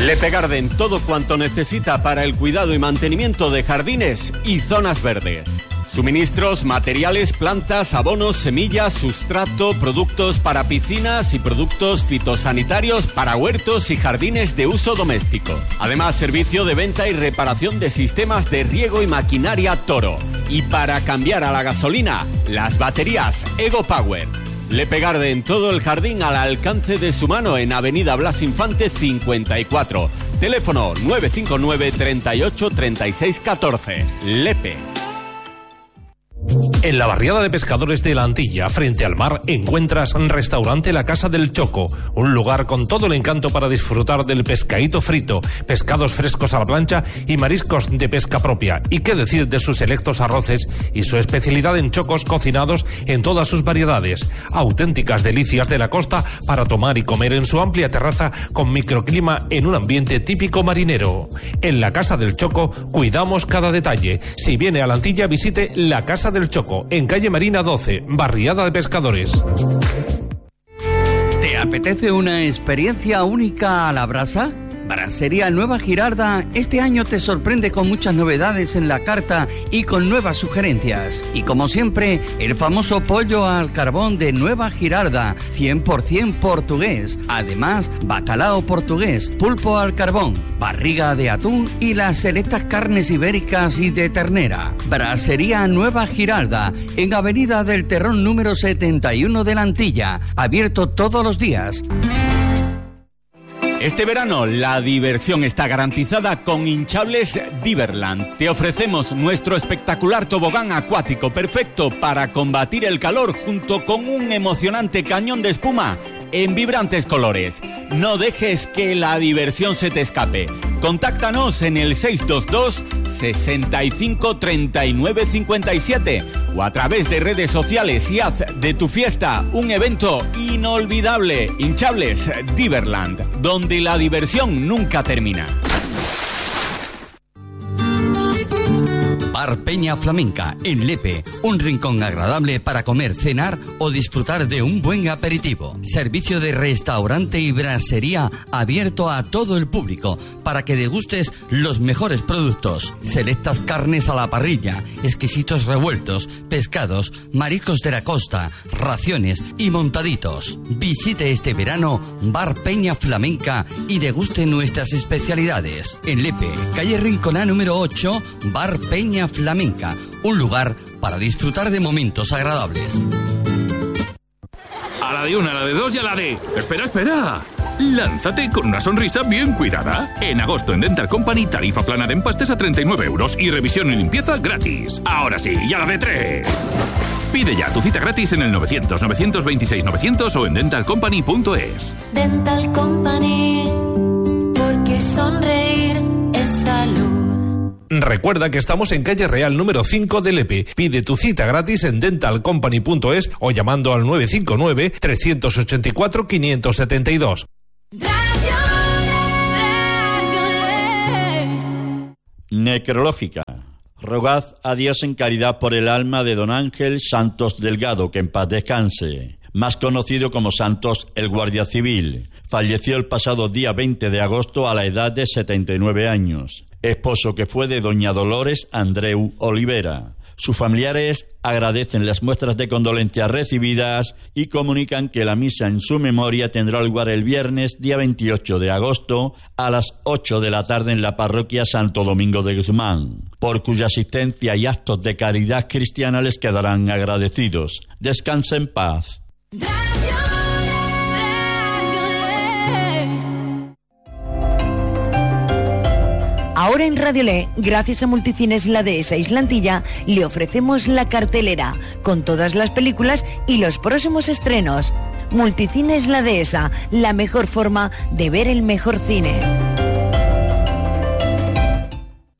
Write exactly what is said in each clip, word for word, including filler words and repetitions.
Lepe Garden, todo cuanto necesita para el cuidado y mantenimiento de jardines y zonas verdes. Suministros, materiales, plantas, abonos, semillas, sustrato, productos para piscinas y productos fitosanitarios para huertos y jardines de uso doméstico. Además, servicio de venta y reparación de sistemas de riego y maquinaria Toro. Y para cambiar a la gasolina, las baterías Ego Power. Lepe Garden, todo el jardín al alcance de su mano en Avenida Blas Infante cincuenta y cuatro. Teléfono nueve cinco nueve, treinta y ocho, treinta y seis, catorce. Lepe. En la barriada de pescadores de la Antilla, frente al mar, encuentras Restaurante La Casa del Choco, un lugar con todo el encanto para disfrutar del pescadito frito, pescados frescos a la plancha y mariscos de pesca propia. Y qué decir de sus selectos arroces y su especialidad en chocos cocinados en todas sus variedades. Auténticas delicias de la costa para tomar y comer en su amplia terraza con microclima en un ambiente típico marinero. En La Casa del Choco cuidamos cada detalle. Si viene a la Antilla, visite La Casa del Choco, en calle Marina doce, barriada de pescadores. ¿Te apetece una experiencia única a la brasa? Brasería Nueva Girarda este año te sorprende con muchas novedades en la carta y con nuevas sugerencias. Y como siempre, el famoso pollo al carbón de Nueva Girarda, cien por ciento portugués. Además, bacalao portugués, pulpo al carbón, barriga de atún y las selectas carnes ibéricas y de ternera. Brasería Nueva Girarda, en Avenida del Terrón número setenta y uno de la Antilla, abierto todos los días. Este verano la diversión está garantizada con Hinchables Diverland. Te ofrecemos nuestro espectacular tobogán acuático perfecto para combatir el calor junto con un emocionante cañón de espuma en vibrantes colores. No dejes que la diversión se te escape. Contáctanos en el seis dos dos, sesenta y cinco, treinta y nueve, cincuenta y siete o a través de redes sociales y haz de tu fiesta un evento inolvidable. Hinchables Diverland, donde la diversión nunca termina. Bar Peña Flamenca, en Lepe, un rincón agradable para comer, cenar o disfrutar de un buen aperitivo. Servicio de restaurante y brasería abierto a todo el público para que degustes los mejores productos. Selectas carnes a la parrilla, exquisitos revueltos, pescados, mariscos de la costa, raciones y montaditos. Visite este verano Bar Peña Flamenca y deguste nuestras especialidades. En Lepe, calle Rinconá número ocho, Bar Peña Flamenca, un lugar para disfrutar de momentos agradables. A la de una, a la de dos y a la de... ¡Espera, espera! Lánzate con una sonrisa bien cuidada. En agosto en Dental Company, tarifa plana de empastes a treinta y nueve euros y revisión y limpieza gratis. Ahora sí, y a la de tres. Pide ya tu cita gratis en el novecientos, novecientos veintiséis, novecientos o en dental company punto es. Dental Company, porque sonreír es salud. Recuerda que estamos en calle Real número cinco de Lepe. Pide tu cita gratis en dental company punto es o llamando al nueve cinco nueve, tres ocho cuatro, cinco siete dos. Necrológica. Rogad a Dios en caridad por el alma de don Ángel Santos Delgado, que en paz descanse, más conocido como Santos el Guardia Civil. Falleció el pasado día veinte de agosto a la edad de setenta y nueve años. Esposo que fue de doña Dolores Andreu Olivera. Sus familiares agradecen las muestras de condolencias recibidas y comunican que la misa en su memoria tendrá lugar el viernes, día veintiocho de agosto, a las ocho de la tarde en la parroquia Santo Domingo de Guzmán, por cuya asistencia y actos de caridad cristiana les quedarán agradecidos. Descansa en paz. Ahora en Radio Le, gracias a Multicines La Dehesa Islantilla, le ofrecemos la cartelera con todas las películas y los próximos estrenos. Multicines La Dehesa, la mejor forma de ver el mejor cine.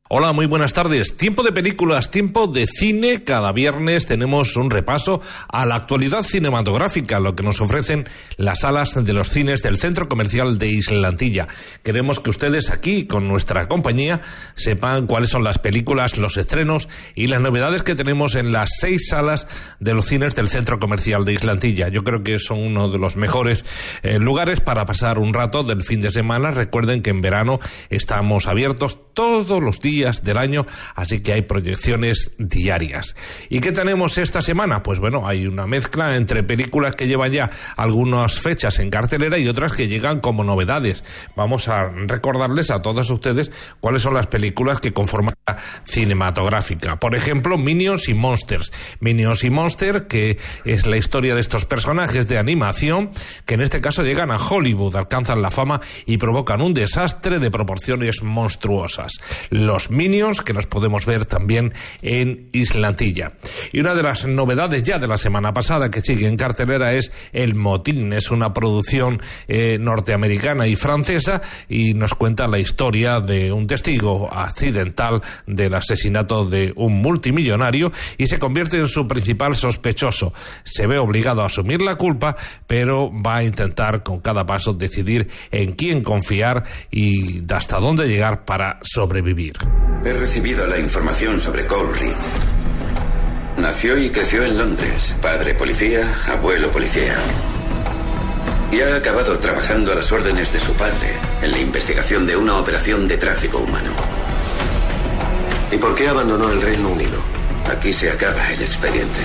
Hola, muy buenas tardes. Tiempo de películas, tiempo de cine. Cada viernes tenemos un repaso a la actualidad cinematográfica, lo que nos ofrecen las salas de los cines del Centro Comercial de Islantilla. Queremos que ustedes aquí, con nuestra compañía, sepan cuáles son las películas, los estrenos y las novedades que tenemos en las seis salas de los cines del Centro Comercial de Islantilla. Yo creo que son uno de los mejores eh, lugares para pasar un rato del fin de semana. Recuerden que en verano estamos abiertos todos los días del año, así que hay proyecciones diarias. ¿Y qué tenemos esta semana? Pues bueno, hay una mezcla entre películas que llevan ya algunas fechas en cartelera y otras que llegan como novedades. Vamos a recordarles a todos ustedes cuáles son las películas que conforman la cinematográfica. Por ejemplo, Minions y Monsters. Minions y Monsters, que es la historia de estos personajes de animación que en este caso llegan a Hollywood, alcanzan la fama y provocan un desastre de proporciones monstruosas. Los Minions, que los podemos ver también en Islantilla. Y una de las novedades ya de la semana pasada que sigue en cartelera es El Motín. Es una producción eh, norteamericana y francesa y nos cuenta la historia de un testigo accidental del asesinato de un multimillonario y se convierte en su principal sospechoso. Se ve obligado a asumir la culpa, pero va a intentar con cada paso decidir en quién confiar y hasta dónde llegar para sobrevivir. He recibido la información sobre Cole Reed. Nació y creció en Londres. Padre policía, abuelo policía. Y ha acabado trabajando a las órdenes de su padre en la investigación de una operación de tráfico humano. ¿Y por qué abandonó el Reino Unido? Aquí se acaba el expediente.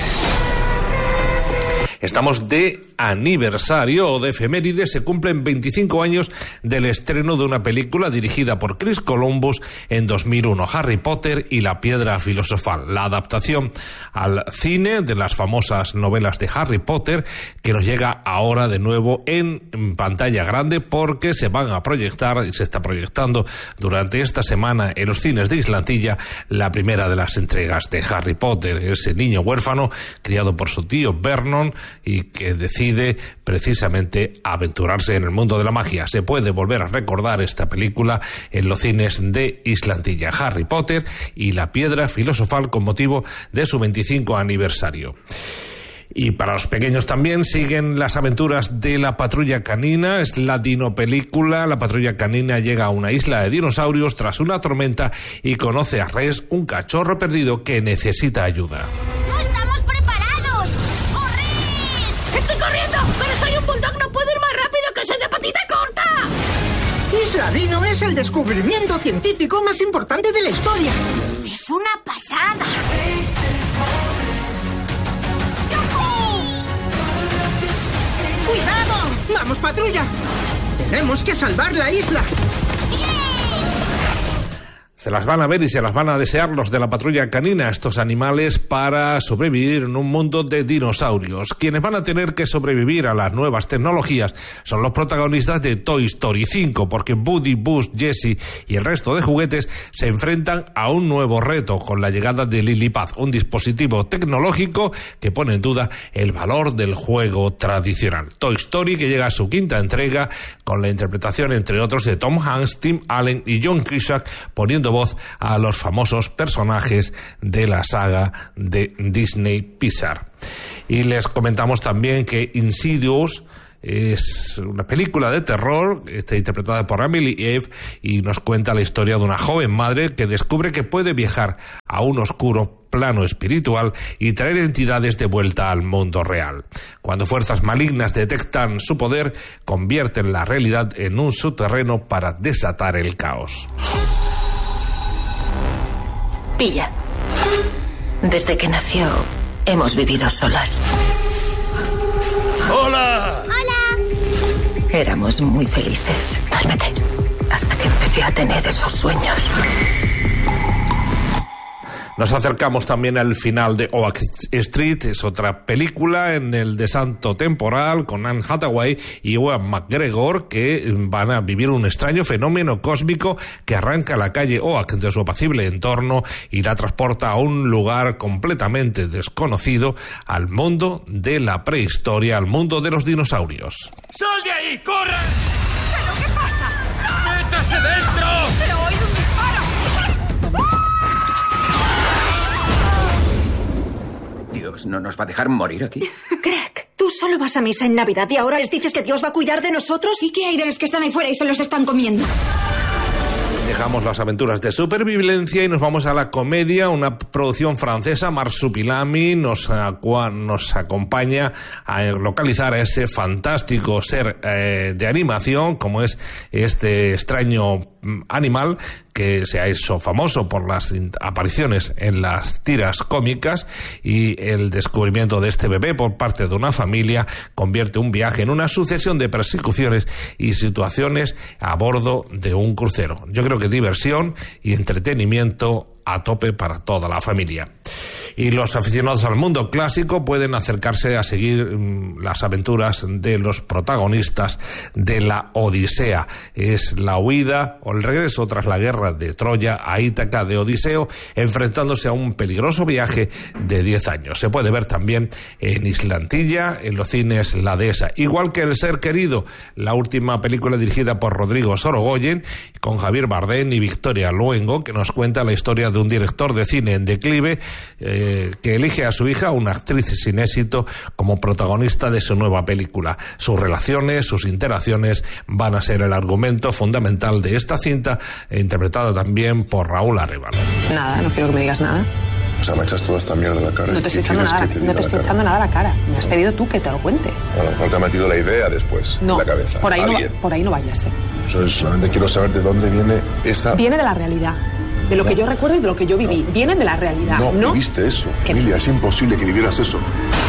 Estamos de aniversario o de efeméride. Se cumplen veinticinco años del estreno de una película dirigida por Chris Columbus en dos mil uno, Harry Potter y la Piedra Filosofal, la adaptación al cine de las famosas novelas de Harry Potter, que nos llega ahora de nuevo en pantalla grande porque se van a proyectar y se está proyectando durante esta semana en los cines de Islantilla la primera de las entregas de Harry Potter, ese niño huérfano criado por su tío Vernon y que decide precisamente aventurarse en el mundo de la magia. Se puede volver a recordar esta película en los cines de Islantilla, Harry Potter y la Piedra Filosofal, con motivo de su veinticinco aniversario. Y para los pequeños también siguen las aventuras de la Patrulla Canina. Es la dinopelícula. La Patrulla Canina llega a una isla de dinosaurios tras una tormenta y conoce a Res, un cachorro perdido que necesita ayuda. ¡No estamos preparados! ¡Corred! ¡Estoy corriendo! ¡Pero soy un bulldog! ¡No puedo ir más rápido que soy de patita corta! Isla Dino es el descubrimiento científico más importante de la historia. ¡Es una pasada! ¡Cuidado! ¡Vamos, patrulla! ¡Tenemos que salvar la isla! Se las van a ver y se las van a desear los de la Patrulla Canina, estos animales, para sobrevivir en un mundo de dinosaurios. Quienes van a tener que sobrevivir a las nuevas tecnologías son los protagonistas de Toy Story cinco, porque Woody, Buzz, Jessie y el resto de juguetes se enfrentan a un nuevo reto con la llegada de Lilliput, un dispositivo tecnológico que pone en duda el valor del juego tradicional. Toy Story, que llega a su quinta entrega con la interpretación, entre otros, de Tom Hanks, Tim Allen y John Cusack, poniendo voz a los famosos personajes de la saga de Disney Pixar. Y les comentamos también que Insidious es una película de terror, está interpretada por Emily Eve y nos cuenta la historia de una joven madre que descubre que puede viajar a un oscuro plano espiritual y traer entidades de vuelta al mundo real. Cuando fuerzas malignas detectan su poder, convierten la realidad en un subterráneo para desatar el caos. Pilla. Desde que nació, hemos vivido solas. ¡Hola! ¡Hola! Éramos muy felices. Duérmete. Hasta que empecé a tener esos sueños. Nos acercamos también al final de Oak Street, es otra película en el descanso temporal con Anne Hathaway y Ewan McGregor, que van a vivir un extraño fenómeno cósmico que arranca la calle Oak de su apacible entorno y la transporta a un lugar completamente desconocido, al mundo de la prehistoria, al mundo de los dinosaurios. ¡Sal de ahí! ¡Corre! ¿Pero qué pasa? ¡Métase dentro! ¡Pero he oído un disparo! Dios no nos va a dejar morir aquí. Greg, tú solo vas a misa en Navidad y ahora les dices que Dios va a cuidar de nosotros. ¿Y qué hay de los que están ahí fuera y se los están comiendo? Dejamos las aventuras de supervivencia y nos vamos a la comedia, una producción francesa. Marsupilami nos, nos acompaña a localizar a ese fantástico ser eh, de animación, como es este extraño animal que se ha hecho famoso por las apariciones en las tiras cómicas, y el descubrimiento de este bebé por parte de una familia convierte un viaje en una sucesión de persecuciones y situaciones a bordo de un crucero. Yo creo que diversión y entretenimiento a tope para toda la familia. Y los aficionados al mundo clásico pueden acercarse a seguir mmm, las aventuras de los protagonistas de la Odisea. Es la huida o el regreso tras la guerra de Troya a Ítaca de Odiseo, enfrentándose a un peligroso viaje de diez años. Se puede ver también en Islantilla, en los cines La Dehesa. Igual que El Ser Querido, la última película dirigida por Rodrigo Sorogoyen, con Javier Bardem y Victoria Luengo, que nos cuenta la historia de un director de cine en declive, eh, que elige a su hija, una actriz sin éxito, como protagonista de su nueva película. Sus relaciones, sus interacciones van a ser el argumento fundamental de esta cinta, interpretada también por Raúl Arevalo. Nada, no quiero que me digas nada. O sea, me echas toda esta mierda a la cara. No te estoy echando nada, no te estoy echando nada a la cara. Me has pedido tú que te lo cuente. A lo mejor te ha metido la idea después no, en la cabeza. Por ahí, no, por ahí no vayas, ¿eh? Yo solamente quiero saber de dónde viene esa... Viene de la realidad. De lo no. que yo recuerdo y de lo que yo viví. No. Vienen de la realidad. No, no viviste eso. Emilia, es imposible que vivieras eso.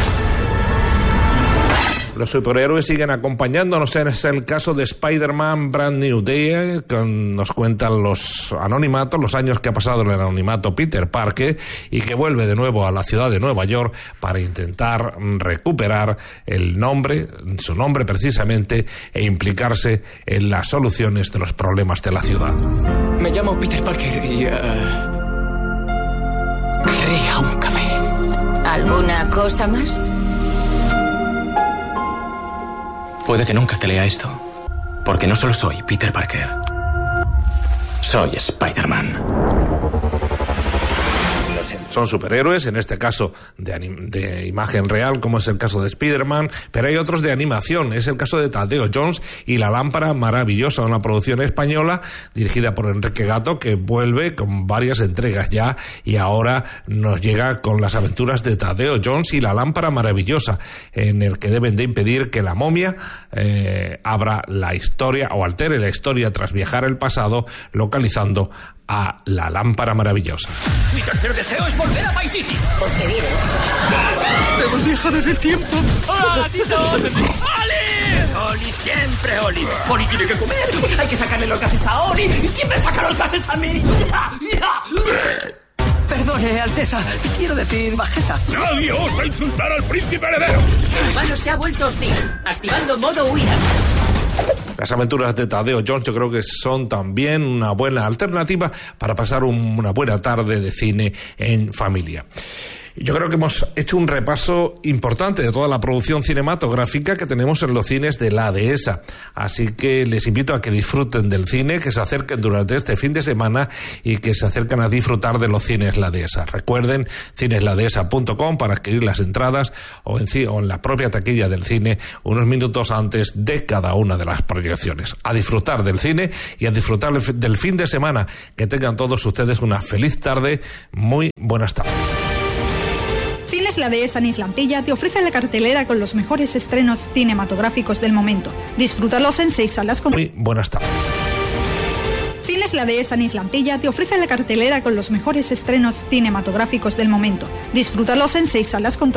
Los superhéroes siguen acompañándonos. Es el caso de Spider-Man Brand New Day, que nos cuentan los anonimatos, los años que ha pasado en el anonimato Peter Parker, y que vuelve de nuevo a la ciudad de Nueva York para intentar recuperar el nombre, su nombre precisamente, e implicarse en las soluciones de los problemas de la ciudad. Me llamo Peter Parker y... Uh, querría un café. ¿Alguna cosa más? Puede que nunca te lea esto, porque no solo soy Peter Parker, soy Spider-Man. Son superhéroes, en este caso de, anim- de imagen real, como es el caso de Spider-Man, pero hay otros de animación. Es el caso de Tadeo Jones y La Lámpara Maravillosa, una producción española dirigida por Enrique Gato, que vuelve con varias entregas ya, y ahora nos llega con las aventuras de Tadeo Jones y La Lámpara Maravillosa, en el que deben de impedir que la momia eh, abra la historia o altere la historia tras viajar al pasado, localizando a la lámpara maravillosa. Mi tercer deseo es volver a Paititi. Porque vive. Hemos viajado en el tiempo. ¡Hola, Tito! ¡Oli! ¡Oli siempre, Oli! ¡Oli tiene que comer! ¡Hay que sacarle los gases a Oli! ¿Quién me saca los gases a mí? Perdone, Alteza. Quiero decir bajeza. ¡Nadie osa insultar al príncipe heredero! El humano se ha vuelto hostil, activando modo huida. Las aventuras de Tadeo Jones yo creo que son también una buena alternativa para pasar un, una buena tarde de cine en familia. Yo creo que hemos hecho un repaso importante de toda la producción cinematográfica que tenemos en los cines de La Dehesa. Así que les invito a que disfruten del cine, que se acerquen durante este fin de semana y que se acerquen a disfrutar de los cines La Dehesa. Recuerden, cines la dehesa punto com para adquirir las entradas, o en, o en la propia taquilla del cine unos minutos antes de cada una de las proyecciones. A disfrutar del cine y a disfrutar del fin de semana. Que tengan todos ustedes una feliz tarde. Muy buenas tardes. Cines La Dehesa en Islantilla te ofrece la cartelera con los mejores estrenos cinematográficos del momento. Disfrútalos en seis salas con... Muy buenas tardes. Cines La Dehesa en Islantilla te ofrece la cartelera con los mejores estrenos cinematográficos del momento. Disfrútalos en seis salas con...